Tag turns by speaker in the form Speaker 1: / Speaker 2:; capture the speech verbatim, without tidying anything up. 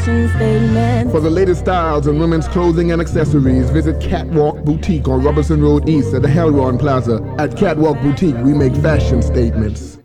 Speaker 1: fashion statement.
Speaker 2: For the latest styles in women's clothing and accessories, visit Catwalk Boutique on Robertson Road East at the Helron Plaza. At Catwalk Boutique, we make fashion statements.